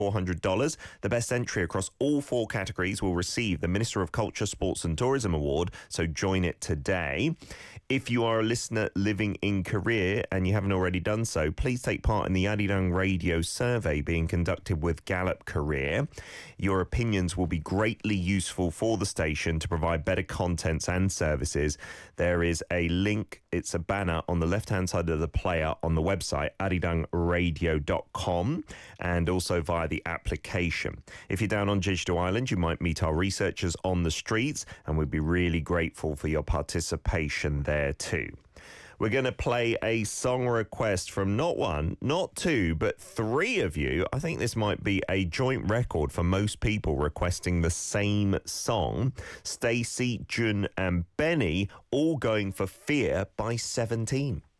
$400. The best entry across all 4 categories will receive the Minister of Culture, Sports and Tourism Award, so join it today. If you are a listener living in Korea and you haven't already done so, please take part in the Arirang Radio survey being conducted with Gallup Korea. Your opinions will be greatly useful for the station to provide better contents and services. There is a link, it's a banner on the left-hand side of the player on the website, arirangradio.com, and also via the application. If you're down on Jeju-do Island, you might meet our researchers on the streets, and we'd be really grateful for your participation there too. We're going to play a song request from not 1, not 2, but 3 of you. I think this might be a joint record for most people requesting the same song. Stacey, Jun and Benny all going for Fear by 17.